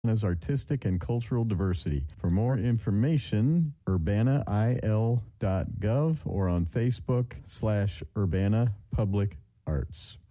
as artistic and cultural diversity. For more information, urbanail.gov or on Facebook /Urbana Public Arts.